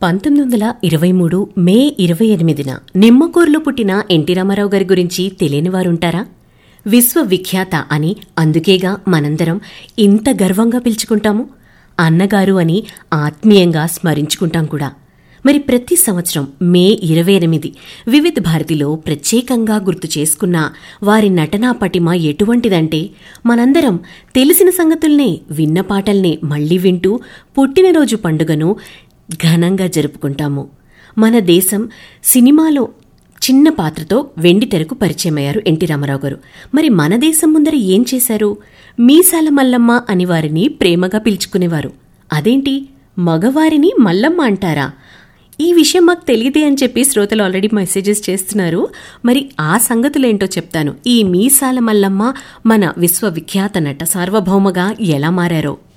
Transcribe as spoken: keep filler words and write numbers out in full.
పంతొమ్మిది వందల ఇరవై మూడు మే ఇరవై ఎనిమిదిన నిమ్మకూరులో పుట్టిన ఎన్టీ రామారావు గారి గురించి తెలియని వారుంటారా? విశ్వవిఖ్యాత అని అందుకేగా మనందరం ఇంత గర్వంగా పిలుచుకుంటాము. అన్నగారు అని ఆత్మీయంగా స్మరించుకుంటాం కూడా. మరి ప్రతి సంవత్సరం మే ఇరవై ఎనిమిది వివిధ భారతిలో ప్రత్యేకంగా గుర్తు చేసుకున్న వారి నటనా పటిమ ఎటువంటిదంటే, మనందరం తెలిసిన సంగతుల్నే, విన్న పాటల్నే మళ్లీ వింటూ పుట్టినరోజు పండుగను ఘనంగా జరుపుకుంటాము. మన దేశం సినిమాలో చిన్న పాత్రతో వెండి తెరకు పరిచయమయ్యారు ఎన్టీ రామారావు గారు. మరి మన దేశం ముందర ఏం చేశారు? మీసాల మల్లమ్మ అని వారిని ప్రేమగా పిలుచుకునేవారు. అదేంటి, మగవారిని మల్లమ్మ అంటారా? ఈ విషయం మాకు తెలియదే అని చెప్పి శ్రోతలు ఆల్రెడీ మెసేజెస్ చేస్తున్నారు. మరి ఆ సంగతులేంటో చెప్తాను. ఈ మీసాల మల్లమ్మ మన విశ్వవిఖ్యాత నట సార్వభౌమగా ఎలా మారారో.